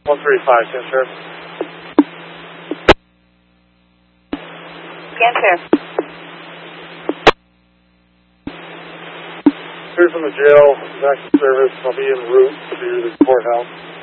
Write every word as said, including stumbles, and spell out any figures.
one three five, San Sheriff. San Sheriff. Here from the jail, back to service. I'll be en route to the courthouse.